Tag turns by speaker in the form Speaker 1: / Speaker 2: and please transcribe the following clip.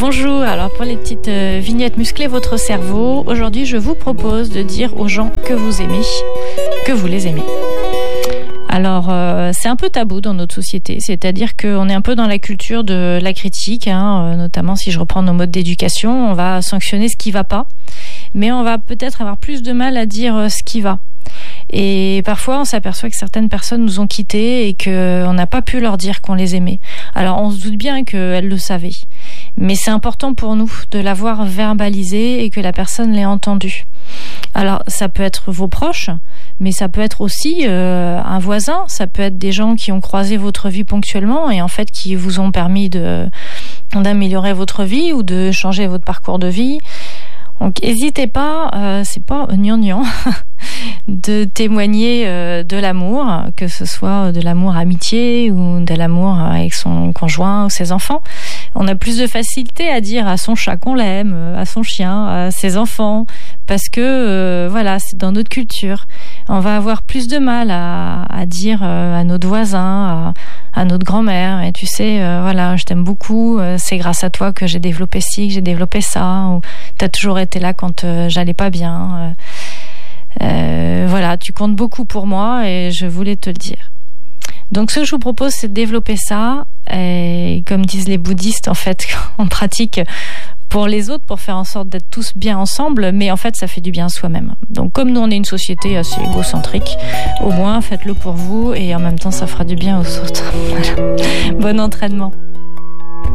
Speaker 1: Bonjour, alors pour les petites vignettes muscler votre cerveau, aujourd'hui je vous propose de dire aux gens que vous aimez, que vous les aimez. Alors c'est un peu tabou dans notre société, c'est-à-dire qu'on est un peu dans la culture de la critique, notamment si je reprends nos modes d'éducation, on va sanctionner ce qui va pas, mais on va peut-être avoir plus de mal à dire ce qui va. Et parfois on s'aperçoit que certaines personnes nous ont quittés et qu'on n'a pas pu leur dire qu'on les aimait. Alors on se doute bien qu'elles le savaient, mais c'est important pour nous de l'avoir verbalisé et que la personne l'ait entendu. Alors ça peut être vos proches, mais ça peut être aussi un voisin, ça peut être des gens qui ont croisé votre vie ponctuellement et en fait qui vous ont permis d'améliorer votre vie ou de changer votre parcours de vie. Donc n'hésitez pas, c'est pas gnangnan, de témoigner de l'amour, que ce soit de l'amour amitié ou de l'amour avec son conjoint ou ses enfants. On a plus de facilité à dire à son chat qu'on l'aime, à son chien, à ses enfants, parce que voilà, c'est dans notre culture. On va avoir plus de mal à dire à notre voisin, à notre grand-mère, et tu sais, voilà, je t'aime beaucoup, c'est grâce à toi que j'ai développé ci, que j'ai développé ça, ou t'as toujours été là quand j'allais pas bien. Voilà, tu comptes beaucoup pour moi et je voulais te le dire. Donc ce que je vous propose, c'est de développer ça, et comme disent les bouddhistes, en fait, on pratique pour les autres, pour faire en sorte d'être tous bien ensemble, mais en fait ça fait du bien à soi-même. Donc comme nous on est une société assez égocentrique, au moins faites-le pour vous et en même temps ça fera du bien aux autres. Voilà. Bon entraînement.